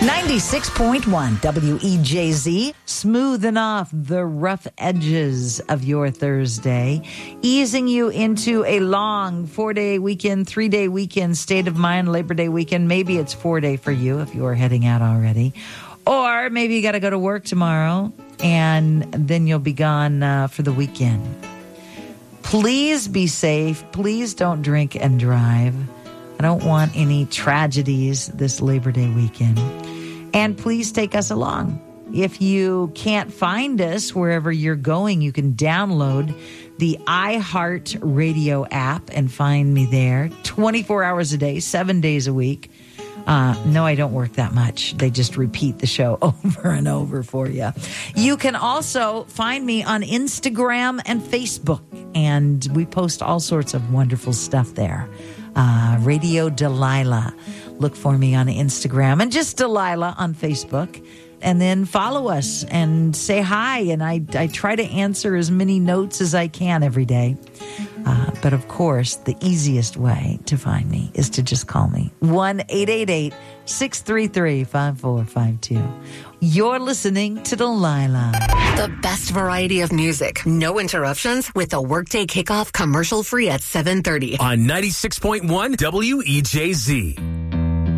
96.1 WEJZ, smoothing off the rough edges of your Thursday, easing you into a long 4-day weekend, 3-day weekend, state of mind, Labor Day weekend. Maybe it's 4-day for you if you are heading out already. Or maybe you got to go to work tomorrow and then you'll be gone for the weekend. Please be safe. Please don't drink and drive. I don't want any tragedies this Labor Day weekend. And please take us along. If you can't find us wherever you're going, you can download the iHeart Radio app and find me there 24 hours a day, 7 days a week. No, I don't work that much. They just repeat the show over and over for you. You can also find me on Instagram and Facebook, and we post all sorts of wonderful stuff there. Radio Delilah. Look for me on Instagram and just Delilah on Facebook. And then follow us and say hi. And I try to answer as many notes as I can every day. But of course, the easiest way to find me is to just call me. 1-888-633-5452. You're listening to Delilah. The best variety of music. No interruptions with the Workday Kickoff commercial free at 7:30. On 96.1 WEJZ.